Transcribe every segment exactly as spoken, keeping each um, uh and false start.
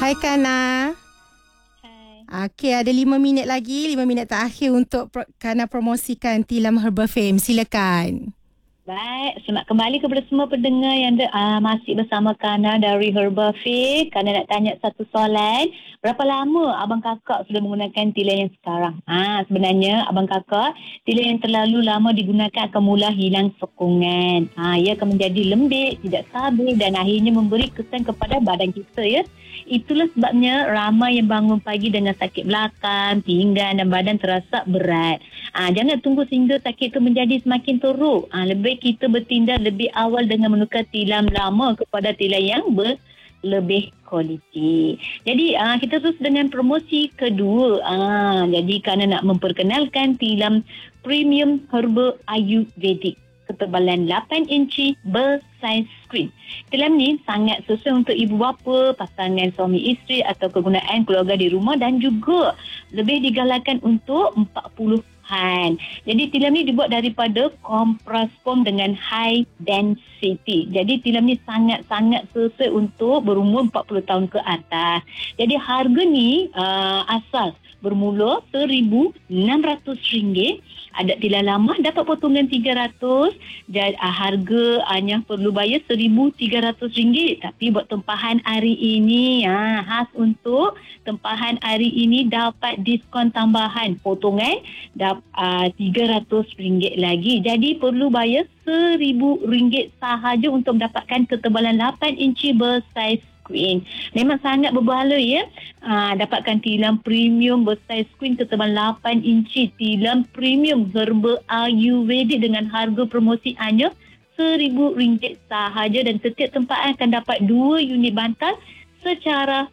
Hai Kana. Hai. Okey, ada lima minit lagi, lima minit terakhir untuk pro, Kana promosikan Tilam Herbal Fame. Silakan. Baik, selamat kembali kepada semua pendengar yang de, uh, masih bersama Kana dari Herbal Fame. Kana nak tanya satu soalan. Berapa lama abang kakak sudah menggunakan tilam yang sekarang? Ah, sebenarnya abang kakak, tilam yang terlalu lama digunakan akan mula hilang sokongan. Ah, ia akan menjadi lembik, tidak stabil dan akhirnya memberi kesan kepada badan kita, ya. Itulah sebabnya ramai yang bangun pagi dengan sakit belakang, pinggang dan badan terasa berat. Ah, jangan tunggu sehingga sakit itu menjadi semakin teruk. Ah, lebih kita bertindak lebih awal dengan menukar tilam lama kepada tilam yang ber, lebih kualiti. Jadi uh, kita terus dengan promosi kedua. Uh, jadi kerana nak memperkenalkan tilam premium herbal ayurvedik ketebalan lapan inci bersaiz screen. Tilam ni sangat sesuai untuk ibu bapa, pasangan suami isteri atau kegunaan keluarga di rumah dan juga lebih digalakkan untuk empat puluh han. Jadi tilam ni dibuat daripada kompres foam dengan high density. Jadi tilam ni sangat-sangat sesuai untuk berumur empat puluh tahun ke atas. Jadi harga ni uh, asal bermula seribu enam ratus ringgit. Ada tilam lama dapat potongan tiga ratus dan uh, harga hanya perlu bayar seribu tiga ratus ringgit. Tapi buat tempahan hari ini, uh, khas untuk tempahan hari ini dapat diskon tambahan potongan dapat uh, tiga ratus ringgit lagi. Jadi perlu bayar seribu ringgit sahaja untuk mendapatkan ketebalan lapan inci bersaiz screen. Memang sangat berbahala, ya. Aa, dapatkan tilam premium bersaiz screen ketebalan lapan inci, tilam premium herbal ayurvedik dengan harga promosi hanya seribu ringgit sahaja dan setiap tempat akan dapat dua unit bantal secara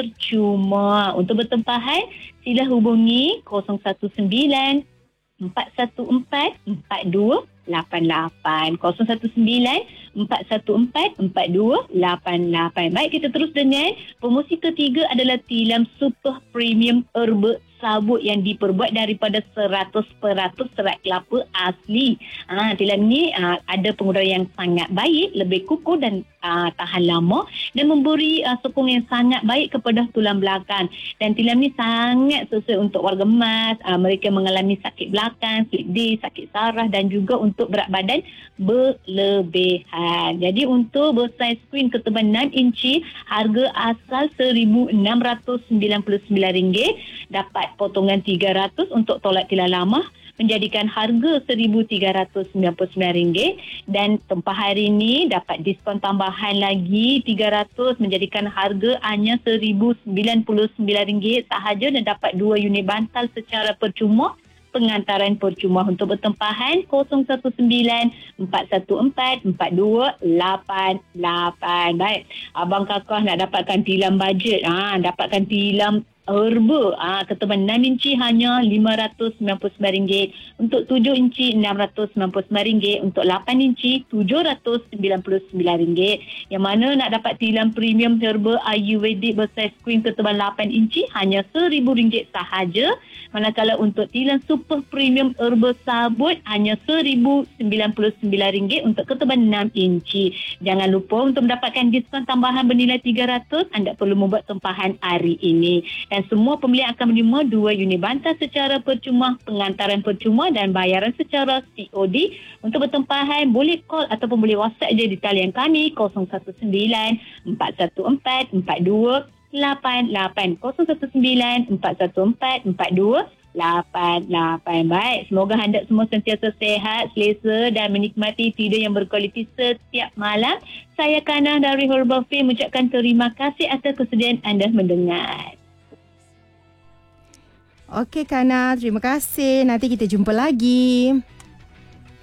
percuma. Untuk bertempahan, sila hubungi kosong satu sembilan empat satu empat empat dua lapan lapan kosong satu sembilan empat satu empat empat dua lapan lapan. Baik, kita terus dengan promosi ketiga adalah tilam super premium herbal sabut yang diperbuat daripada seratus peratus serat kelapa asli. Ha, tilam ni ha, ada penggunaan yang sangat baik, lebih kukuh dan ha, tahan lama dan memberi ha, sokong yang sangat baik kepada tulang belakang. Dan tilam ni sangat sesuai untuk warga emas, ha, mereka mengalami sakit belakang, slip disc, sakit saraf dan juga untuk berat badan berlebihan. Jadi untuk bersaiz screen ketebalan enam inci, harga asal seribu enam ratus sembilan puluh sembilan ringgit, dapat potongan tiga ratus untuk tolak tilam lama, menjadikan harga seribu tiga ratus sembilan puluh sembilan ringgit dan tempah hari ini dapat diskon tambahan lagi tiga ratus menjadikan harga hanya seribu sembilan puluh sembilan ringgit sahaja dan dapat dua unit bantal secara percuma. Pengantaran percuma. Untuk bertempahan kosong satu sembilan empat satu empat empat dua lapan lapan. Baik, abang kakak nak dapatkan tilam bajet, ha, dapatkan tilam herba, ah, ketebalan enam inci hanya lima ratus sembilan puluh sembilan ringgit, untuk tujuh inci enam ratus sembilan puluh sembilan ringgit, untuk lapan inci tujuh ratus sembilan puluh sembilan ringgit. Yang mana nak dapat tilam premium herba ayurvedik bersaiz screen ketebalan lapan inci hanya seribu ringgit sahaja. Manakala untuk tilam super premium herba sabut hanya seribu sembilan puluh sembilan ringgit untuk ketebalan enam inci. Jangan lupa untuk mendapatkan diskon tambahan bernilai tiga ratus, anda perlu membuat tempahan hari ini. Dan semua pembeli akan menerima dua unit bantal secara percuma, pengantaran percuma dan bayaran secara C O D. Untuk bertempahan boleh call ataupun boleh WhatsApp je di talian kami kosong satu sembilan empat satu empat empat dua lapan lapan kosong satu sembilan empat satu empat empat dua lapan lapan. Baik, semoga anda semua sentiasa sehat, selesa dan menikmati tidur yang berkualiti setiap malam. Saya Kana dari Herbal Fame mengucapkan terima kasih atas kesediaan anda mendengar. Okey Kana, terima kasih. Nanti kita jumpa lagi.